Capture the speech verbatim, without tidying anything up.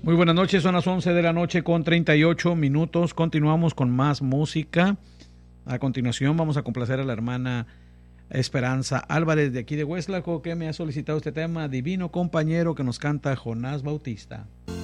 Muy buenas noches, son las once de la noche con treinta y ocho minutos. Continuamos con más música. A continuación vamos a complacer a la hermana Esperanza Álvarez de aquí de Hueslaco, que me ha solicitado este tema, Divino Compañero, que nos canta Jonás Bautista.